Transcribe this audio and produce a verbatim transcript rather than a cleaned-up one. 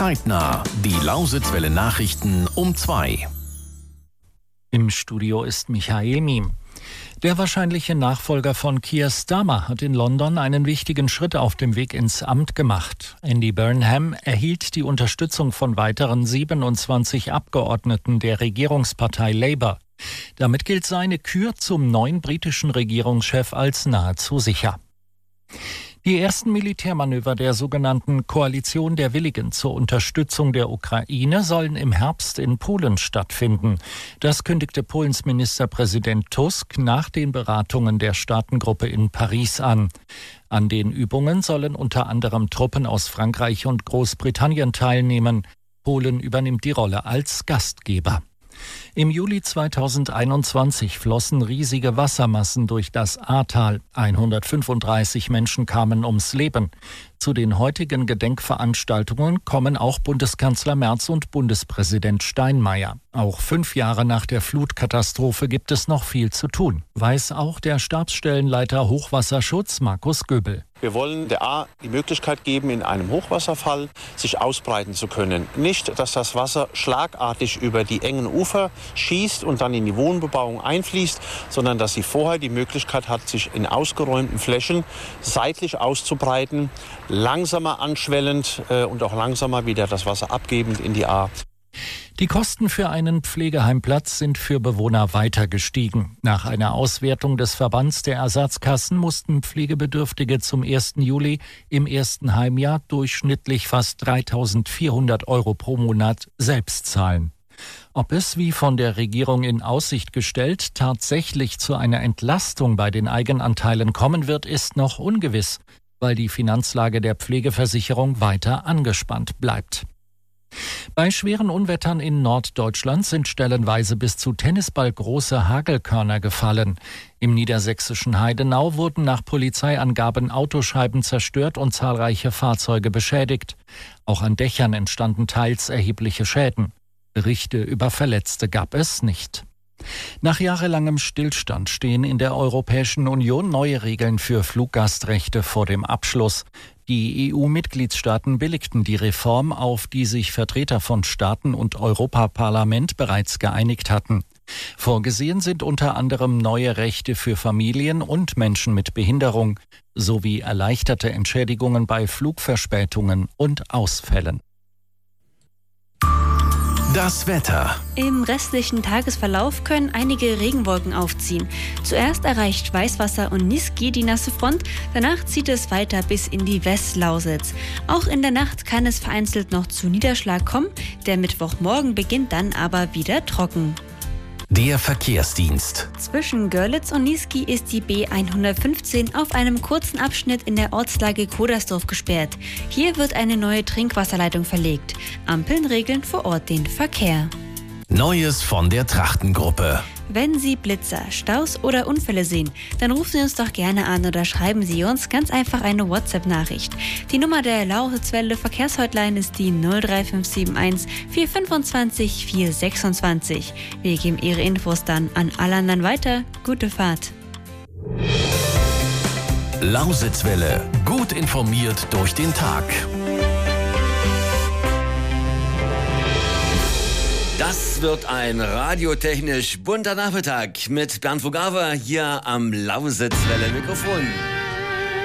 Zeitnah. Die Lausitzwelle Nachrichten um zwei. Im Studio ist Michael Miem. Der wahrscheinliche Nachfolger von Keir Starmer hat in London einen wichtigen Schritt auf dem Weg ins Amt gemacht. Andy Burnham erhielt die Unterstützung von weiteren siebenundzwanzig Abgeordneten der Regierungspartei Labour. Damit gilt seine Kür zum neuen britischen Regierungschef als nahezu sicher. Die ersten Militärmanöver der sogenannten Koalition der Willigen zur Unterstützung der Ukraine sollen im Herbst in Polen stattfinden. Das kündigte Polens Ministerpräsident Tusk nach den Beratungen der Staatengruppe in Paris an. An den Übungen sollen unter anderem Truppen aus Frankreich und Großbritannien teilnehmen. Polen übernimmt die Rolle als Gastgeber. Im Juli zweitausendeinundzwanzig flossen riesige Wassermassen durch das Ahrtal. hundertfünfunddreißig Menschen kamen ums Leben. Zu den heutigen Gedenkveranstaltungen kommen auch Bundeskanzler Merz und Bundespräsident Steinmeier. Auch fünf Jahre nach der Flutkatastrophe gibt es noch viel zu tun, weiß auch der Stabsstellenleiter Hochwasserschutz Markus Göbel. Wir wollen der Ahr die Möglichkeit geben, in einem Hochwasserfall sich ausbreiten zu können. Nicht, dass das Wasser schlagartig über die engen Ufer schießt und dann in die Wohnbebauung einfließt, sondern dass sie vorher die Möglichkeit hat, sich in ausgeräumten Flächen seitlich auszubreiten, langsamer anschwellend äh, und auch langsamer wieder das Wasser abgebend in die Ahr. Die Kosten für einen Pflegeheimplatz sind für Bewohner weiter gestiegen. Nach einer Auswertung des Verbands der Ersatzkassen mussten Pflegebedürftige zum ersten Juli im ersten Heimjahr durchschnittlich fast dreitausendvierhundert Euro pro Monat selbst zahlen. Ob es, wie von der Regierung in Aussicht gestellt, tatsächlich zu einer Entlastung bei den Eigenanteilen kommen wird, ist noch ungewiss, weil die Finanzlage der Pflegeversicherung weiter angespannt bleibt. Bei schweren Unwettern in Norddeutschland sind stellenweise bis zu tennisballgroße Hagelkörner gefallen. Im niedersächsischen Heidenau wurden nach Polizeiangaben Autoscheiben zerstört und zahlreiche Fahrzeuge beschädigt. Auch an Dächern entstanden teils erhebliche Schäden. Berichte über Verletzte gab es nicht. Nach jahrelangem Stillstand stehen in der Europäischen Union neue Regeln für Fluggastrechte vor dem Abschluss. Die E U-Mitgliedstaaten billigten die Reform, auf die sich Vertreter von Staaten und Europaparlament bereits geeinigt hatten. Vorgesehen sind unter anderem neue Rechte für Familien und Menschen mit Behinderung sowie erleichterte Entschädigungen bei Flugverspätungen und Ausfällen. Das Wetter. Im restlichen Tagesverlauf können einige Regenwolken aufziehen. Zuerst erreicht Weißwasser und Niesky die nasse Front, danach zieht es weiter bis in die Westlausitz. Auch in der Nacht kann es vereinzelt noch zu Niederschlag kommen, der Mittwochmorgen beginnt dann aber wieder trocken. Der Verkehrsdienst. Zwischen Görlitz und Niesky ist die B hundertfünfzehn auf einem kurzen Abschnitt in der Ortslage Kodersdorf gesperrt. Hier wird eine neue Trinkwasserleitung verlegt. Ampeln regeln vor Ort den Verkehr. Neues von der Trachtengruppe. Wenn Sie Blitzer, Staus oder Unfälle sehen, dann rufen Sie uns doch gerne an oder schreiben Sie uns ganz einfach eine WhatsApp-Nachricht. Die Nummer der Lausitzwelle Verkehrshotline ist die null drei fünf sieben eins vier fünfundzwanzig vier sechsundzwanzig. Wir geben Ihre Infos dann an alle anderen weiter. Gute Fahrt. Lausitzwelle. Gut informiert durch den Tag. Das wird ein radiotechnisch bunter Nachmittag mit Bernd Vogawa hier am Lausitzwelle Mikrofon.